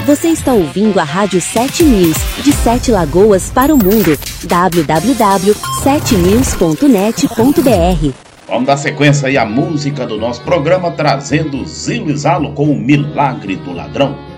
Você está ouvindo a Rádio 7 News, de 7 Lagoas para o mundo. www.7news.net.br. Vamos dar sequência aí à música do nosso programa, trazendo Zilo e Zalo com o Milagre do Ladrão.